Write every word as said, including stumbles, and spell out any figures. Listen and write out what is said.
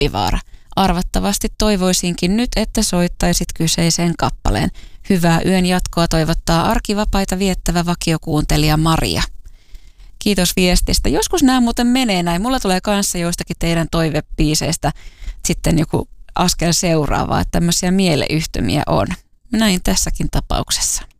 Tappivaara. Arvattavasti toivoisinkin nyt, että soittaisit kyseiseen kappaleen. Hyvää yön jatkoa toivottaa arkivapaita viettävä vakiokuuntelija Maria. Kiitos viestistä. Joskus nämä muuten menee näin. Mulla tulee kanssa joistakin teidän toivepiiseistä sitten joku askel seuraavaa, että tämmöisiä mieleyhtymiä on. Näin tässäkin tapauksessa.